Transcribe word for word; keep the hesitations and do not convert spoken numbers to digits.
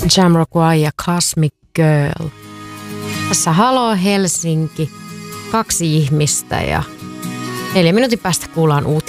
Jamiroquai ja Cosmic Girl. Tässä Halo Helsinki, kaksi ihmistä ja neljä minuutin päästä kuullaan uutisia.